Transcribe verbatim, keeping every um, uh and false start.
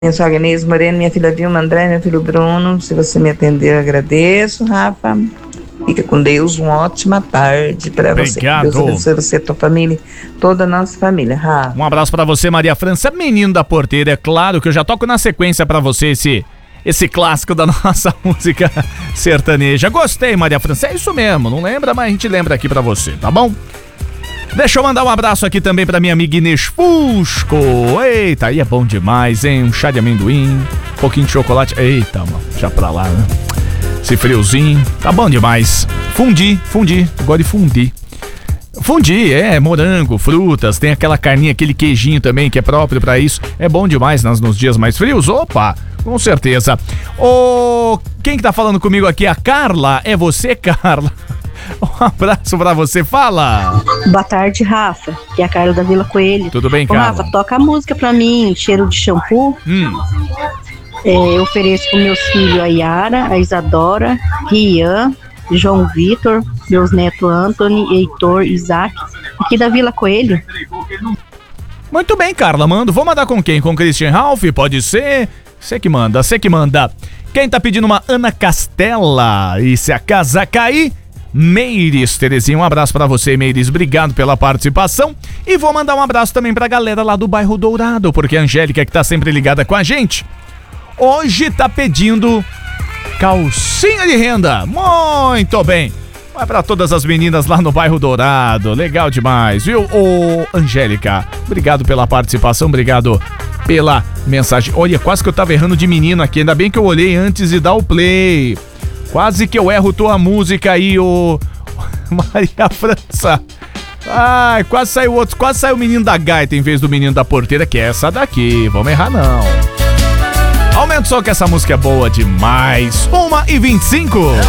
Minha sogra Inês Moreno, minha filha Vilma André, meu filho Bruno. Se você me atender, eu agradeço, Rafa. Fica com Deus, uma ótima tarde para você. Obrigado. Deus abençoe você, tua família, toda a nossa família, Rafa. Um abraço pra você, Maria França, menino da porteira. É claro que eu já toco na sequência pra você esse, esse clássico da nossa música sertaneja. Gostei, Maria França, é isso mesmo. Não lembra, mas a gente lembra aqui pra você, tá bom? Deixa eu mandar um abraço aqui também pra minha amiga Inês Fusco. Eita, aí é bom demais, hein? Um chá de amendoim, um pouquinho de chocolate. Eita, mano, já pra lá, né? Esse friozinho, tá bom demais. Fundi, fundi, eu gosto de fundir. Fundi, é, morango, frutas, tem aquela carninha, aquele queijinho também que é próprio pra isso. É bom demais nas, nos dias mais frios, opa, com certeza. Ô, quem que tá falando comigo aqui? A Carla, é você, Carla? Um abraço pra você, fala! Boa tarde, Rafa, que é a Carla da Vila Coelho. Tudo bem, Ô, Carla? Rafa, toca a música pra mim, Cheiro de Shampoo. Hum. É, eu ofereço pro meus filhos a Yara, a Isadora, Rian, João Vitor, meus netos Anthony, Heitor, Isaac, aqui da Vila Coelho. Muito bem, Carla, mando. Vou mandar com quem? Com Christian Ralph? Pode ser? Você que manda, você que manda. Quem tá pedindo uma Ana Castela? E se a casa cair... Meires, Terezinha, um abraço pra você, Meires, obrigado pela participação. E vou mandar um abraço também pra galera lá do bairro Dourado, porque a Angélica, que tá sempre ligada com a gente, hoje tá pedindo calcinha de renda. Muito bem, vai pra todas as meninas lá no bairro Dourado, legal demais, viu? Ô, Angélica, obrigado pela participação, obrigado pela mensagem. Olha, quase que eu tava errando de menino aqui, ainda bem que eu olhei antes de dar o play. Quase que eu erro tua música aí, ô Maria França. Ai, quase saiu outro, quase saiu o menino da gaita em vez do menino da porteira, que é essa daqui. Vamos errar não. Aumenta o som que essa música é boa demais. uma e vinte e cinco.